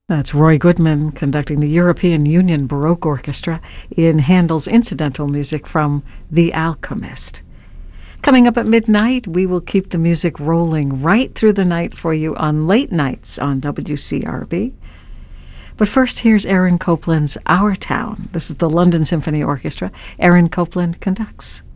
That's Roy Goodman conducting the European Union Baroque Orchestra in Handel's incidental music from The Alchemist. Coming up at midnight, we will keep the music rolling right through the night for you on late nights on WCRB. But first, here's Aaron Copland's Our Town. This is the London Symphony Orchestra. Aaron Copland conducts.